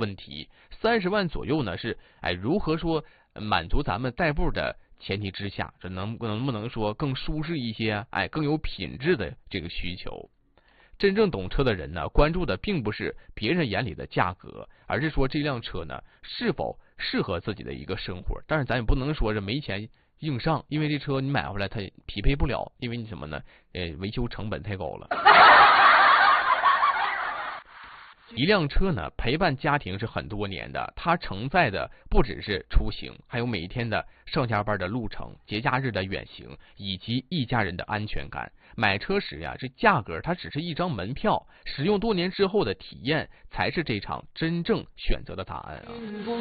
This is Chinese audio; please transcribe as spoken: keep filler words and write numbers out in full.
问题。三十万左右呢是哎如何说满足咱们代步的前提之下，这能能不能说更舒适一些，哎更有品质的这个需求。真正懂车的人呢，关注的并不是别人眼里的价格，而是说这辆车呢是否适合自己的一个生活。但是咱也不能说是没钱硬上，因为这车你买回来它匹配不了，因为你什么呢？呃，维修成本太高了。一辆车呢，陪伴家庭是很多年的，它承载的不只是出行，还有每天的上下班的路程、节假日的远行，以及一家人的安全感。买车时呀，这价格它只是一张门票，使用多年之后的体验才是这场真正选择的答案啊。